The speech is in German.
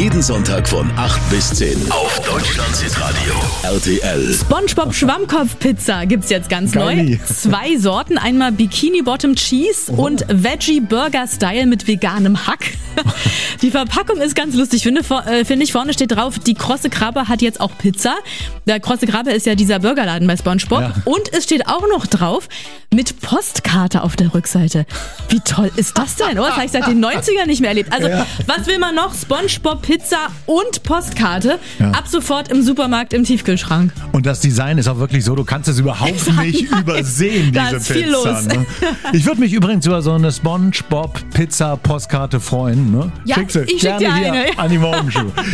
Jeden Sonntag von 8 bis 10 auf Deutschlands Hitradio RTL. SpongeBob Schwammkopf-Pizza gibt's jetzt ganz neu. 2 Sorten, einmal Bikini Bottom Cheese und Veggie Burger Style mit veganem Hack. Die Verpackung ist ganz lustig, finde ich. Vorne steht drauf, die Krosse Krabbe hat jetzt auch Pizza. Der Krosse Krabbe ist ja dieser Burgerladen bei SpongeBob. Ja. Und es steht auch noch drauf, mit Postkarte auf der Rückseite. Wie toll ist das denn? Oh, das habe ich seit den 90ern nicht mehr erlebt. Also, was will man noch? SpongeBob Pizza und Postkarte. Ja. Ab sofort im Supermarkt im Tiefkühlschrank. Und das Design ist auch wirklich so, du kannst es überhaupt nicht übersehen, da diese ist Pizza. Viel los. Ne? Ich würde mich übrigens über so eine SpongeBob Pizza Postkarte freuen. Ne? Ja, Schick sie ich schick dir gerne eine. hier an die Morgenshow.